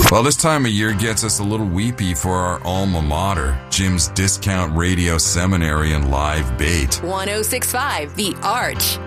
Well, this time of year gets us a little weepy for our alma mater, Jim's Discount Radio Seminary and Live Bait. 1065 The Arch.